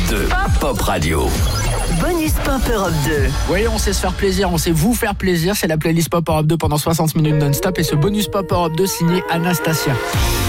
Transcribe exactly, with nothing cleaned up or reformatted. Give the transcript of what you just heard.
deux. Pop Radio. Bonus Pop Europe deux. Oui, on sait se faire plaisir, on sait vous faire plaisir. C'est la playlist Pop Europe deux pendant soixante minutes non-stop. Et ce Bonus Pop Europe deux signé Anastasia.